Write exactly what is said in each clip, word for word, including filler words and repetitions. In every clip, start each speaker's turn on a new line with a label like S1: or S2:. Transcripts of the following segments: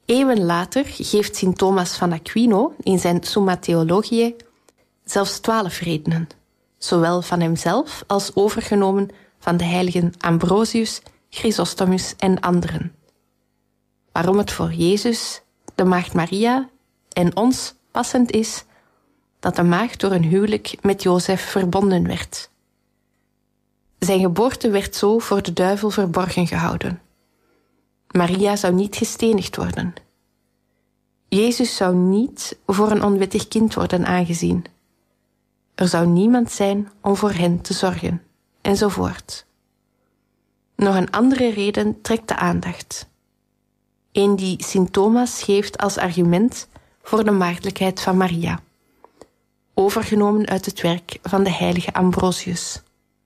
S1: Eeuwen later geeft Sint Thomas van Aquino in zijn Summa Theologiae zelfs twaalf redenen, zowel van hemzelf als overgenomen van de heiligen Ambrosius, Chrysostomus en anderen. Waarom het voor Jezus, de Maagd Maria en ons passend is dat de maagd door een huwelijk met Jozef verbonden werd. Zijn geboorte werd zo voor de duivel verborgen gehouden. Maria zou niet gestenigd worden. Jezus zou niet voor een onwettig kind worden aangezien. Er zou niemand zijn om voor hen te zorgen, enzovoort. Nog een andere reden trekt de aandacht. Een die Sint Thomas geeft als argument voor de maagdelijkheid van Maria, overgenomen uit het werk van de heilige Ambrosius.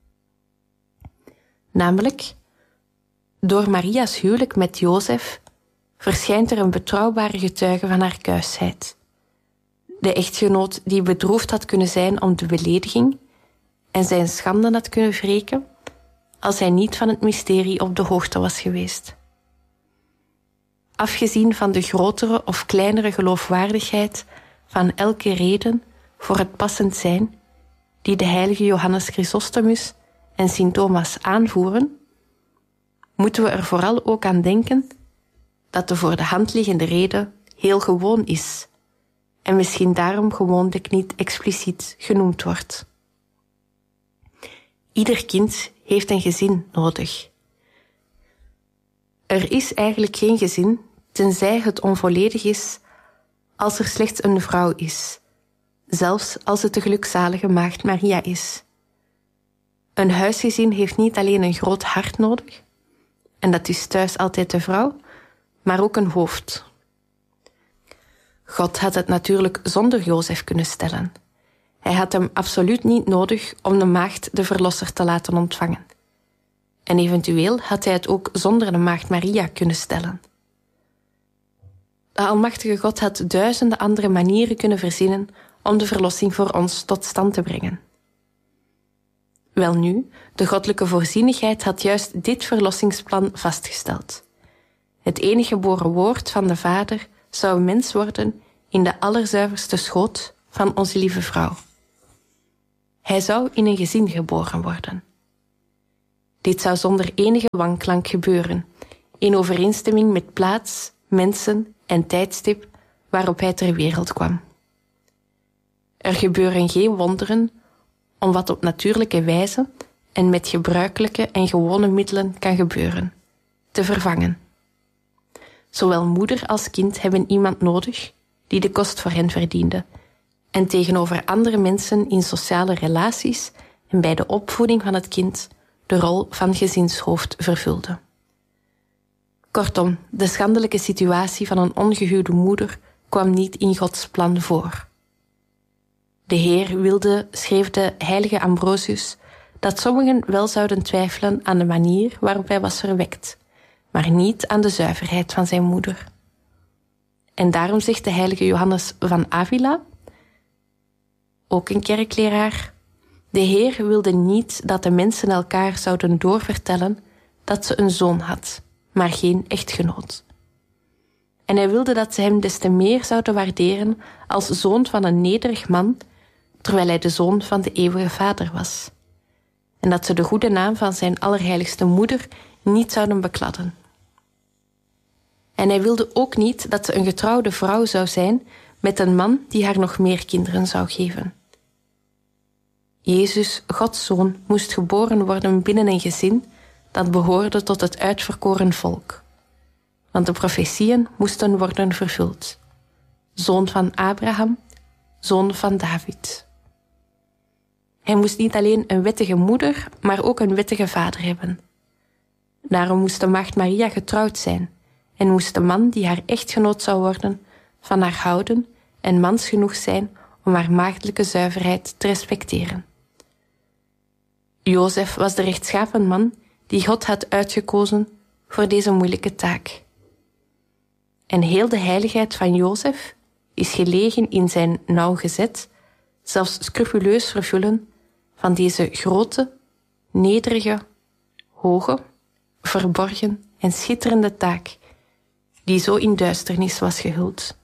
S1: Namelijk, door Maria's huwelijk met Jozef verschijnt er een betrouwbare getuige van haar kuisheid. De echtgenoot die bedroefd had kunnen zijn om de belediging en zijn schande had kunnen wreken als hij niet van het mysterie op de hoogte was geweest. Afgezien van de grotere of kleinere geloofwaardigheid van elke reden voor het passend zijn die de heilige Johannes Chrysostomus en Sint Thomas aanvoeren, moeten we er vooral ook aan denken dat de voor de hand liggende reden heel gewoon is en misschien daarom gewoonlijk niet expliciet genoemd wordt. Ieder kind heeft een gezin nodig. Er is eigenlijk geen gezin, tenzij het onvolledig is, als er slechts een vrouw is, zelfs als het de gelukzalige Maagd Maria is. Een huisgezin heeft niet alleen een groot hart nodig, en dat is thuis altijd de vrouw, maar ook een hoofd. God had het natuurlijk zonder Jozef kunnen stellen. Hij had hem absoluut niet nodig om de maagd de verlosser te laten ontvangen. En eventueel had hij het ook zonder de Maagd Maria kunnen stellen. De Almachtige God had duizenden andere manieren kunnen verzinnen om de verlossing voor ons tot stand te brengen. Welnu, de goddelijke voorzienigheid had juist dit verlossingsplan vastgesteld. Het enige geboren woord van de Vader zou mens worden in de allerzuiverste schoot van onze lieve vrouw. Hij zou in een gezin geboren worden. Dit zou zonder enige wanklank gebeuren, in overeenstemming met plaats, mensen en tijdstip waarop hij ter wereld kwam. Er gebeuren geen wonderen om wat op natuurlijke wijze en met gebruikelijke en gewone middelen kan gebeuren, te vervangen. Zowel moeder als kind hebben iemand nodig die de kost voor hen verdiende en tegenover andere mensen in sociale relaties en bij de opvoeding van het kind de rol van gezinshoofd vervulde. Kortom, de schandelijke situatie van een ongehuwde moeder kwam niet in Gods plan voor. De Heer wilde, schreef de heilige Ambrosius, dat sommigen wel zouden twijfelen aan de manier waarop hij was verwekt, maar niet aan de zuiverheid van zijn moeder. En daarom zegt de heilige Johannes van Avila, ook een kerkleraar, de Heer wilde niet dat de mensen elkaar zouden doorvertellen dat ze een zoon had, maar geen echtgenoot. En hij wilde dat ze hem des te meer zouden waarderen als zoon van een nederig man, terwijl hij de zoon van de eeuwige Vader was. En dat ze de goede naam van zijn allerheiligste moeder niet zouden bekladden. En hij wilde ook niet dat ze een getrouwde vrouw zou zijn met een man die haar nog meer kinderen zou geven. Jezus, Gods Zoon, moest geboren worden binnen een gezin dat behoorde tot het uitverkoren volk. Want de profetieën moesten worden vervuld. Zoon van Abraham, zoon van David. Hij moest niet alleen een wettige moeder, maar ook een wettige vader hebben. Daarom moest de Maagd Maria getrouwd zijn en moest de man die haar echtgenoot zou worden van haar houden en mans genoeg zijn om haar maagdelijke zuiverheid te respecteren. Jozef was de rechtschapen man die God had uitgekozen voor deze moeilijke taak. En heel de heiligheid van Jozef is gelegen in zijn nauwgezet, zelfs scrupuleus vervullen van deze grote, nederige, hoge, verborgen en schitterende taak die zo in duisternis was gehuld.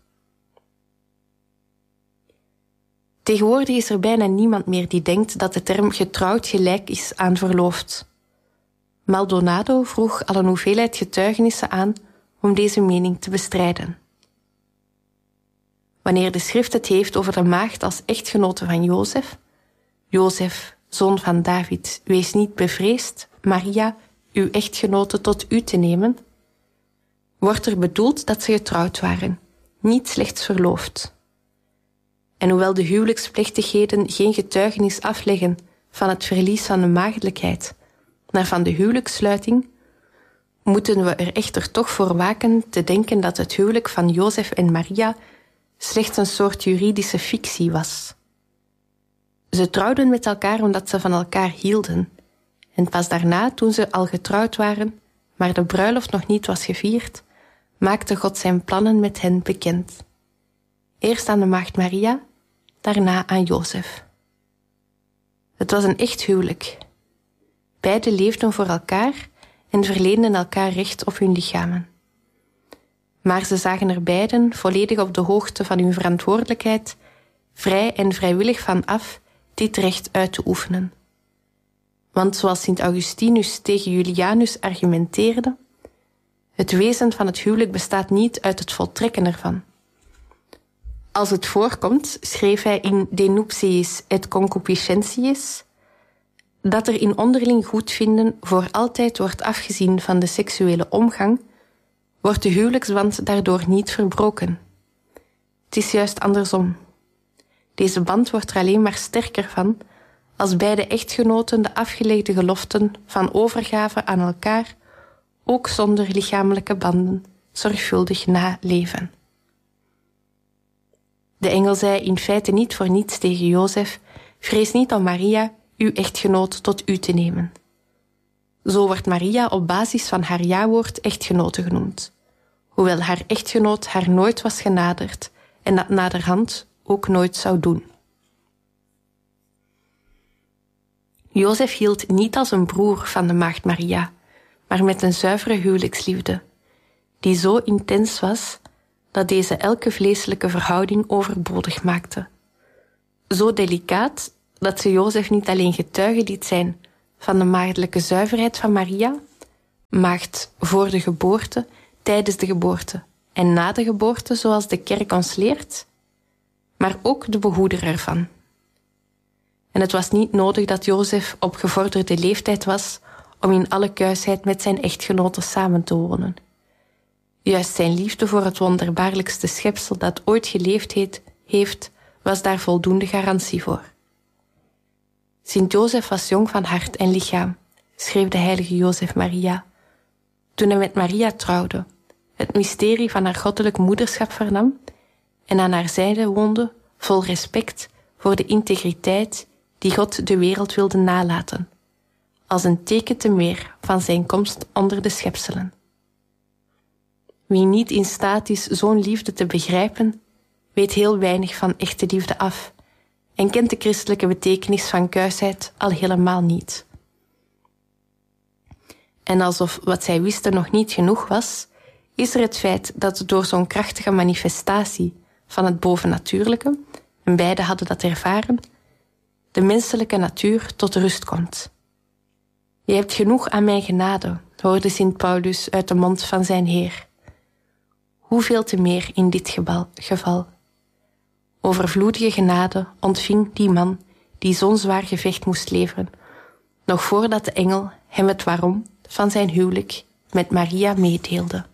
S1: Tegenwoordig is er bijna niemand meer die denkt dat de term getrouwd gelijk is aan verloofd. Maldonado vroeg al een hoeveelheid getuigenissen aan om deze mening te bestrijden. Wanneer de schrift het heeft over de maagd als echtgenote van Jozef, Jozef, zoon van David, wees niet bevreesd Maria, uw echtgenote, tot u te nemen, wordt er bedoeld dat ze getrouwd waren, niet slechts verloofd. En hoewel de huwelijksplechtigheden geen getuigenis afleggen van het verlies van de maagdelijkheid, maar van de huwelijkssluiting, moeten we er echter toch voor waken te denken dat het huwelijk van Jozef en Maria slechts een soort juridische fictie was. Ze trouwden met elkaar omdat ze van elkaar hielden, en pas daarna, toen ze al getrouwd waren, maar de bruiloft nog niet was gevierd, maakte God zijn plannen met hen bekend. Eerst aan de maagd Maria, daarna aan Jozef. Het was een echt huwelijk. Beiden leefden voor elkaar en verleenden elkaar recht op hun lichamen. Maar ze zagen er beiden, volledig op de hoogte van hun verantwoordelijkheid, vrij en vrijwillig van af dit recht uit te oefenen. Want zoals Sint Augustinus tegen Julianus argumenteerde, het wezen van het huwelijk bestaat niet uit het voltrekken ervan. Als het voorkomt, schreef hij in De Nuptiis et Concupiscentiis, dat er in onderling goedvinden voor altijd wordt afgezien van de seksuele omgang, wordt de huwelijksband daardoor niet verbroken. Het is juist andersom. Deze band wordt er alleen maar sterker van als beide echtgenoten de afgelegde geloften van overgave aan elkaar, ook zonder lichamelijke banden, zorgvuldig naleven. De engel zei in feite niet voor niets tegen Jozef: vrees niet om Maria, uw echtgenoot, tot u te nemen. Zo wordt Maria op basis van haar ja-woord echtgenote genoemd, hoewel haar echtgenoot haar nooit was genaderd en dat naderhand ook nooit zou doen. Jozef hield niet als een broer van de maagd Maria, maar met een zuivere huwelijksliefde, die zo intens was dat deze elke vleeselijke verhouding overbodig maakte. Zo delicaat dat ze Jozef niet alleen getuige liet zijn van de maagdelijke zuiverheid van Maria, maagd voor de geboorte, tijdens de geboorte en na de geboorte, zoals de kerk ons leert, maar ook de behoeder ervan. En het was niet nodig dat Jozef op gevorderde leeftijd was om in alle kuisheid met zijn echtgenote samen te wonen. Juist zijn liefde voor het wonderbaarlijkste schepsel dat ooit geleefd heeft, was daar voldoende garantie voor. Sint Jozef was jong van hart en lichaam, schreef de heilige Jozef Maria, toen hij met Maria trouwde, het mysterie van haar goddelijk moederschap vernam en aan haar zijde woonde vol respect voor de integriteit die God de wereld wilde nalaten, als een teken te meer van zijn komst onder de schepselen. Wie niet in staat is zo'n liefde te begrijpen, weet heel weinig van echte liefde af en kent de christelijke betekenis van kuisheid al helemaal niet. En alsof wat zij wisten nog niet genoeg was, is er het feit dat door zo'n krachtige manifestatie van het bovennatuurlijke, en beiden hadden dat ervaren, de menselijke natuur tot rust komt. Je hebt genoeg aan mijn genade, hoorde Sint Paulus uit de mond van zijn Heer. Hoeveel te meer in dit geval. Overvloedige genade ontving die man die zo'n zwaar gevecht moest leveren, nog voordat de engel hem het waarom van zijn huwelijk met Maria meedeelde.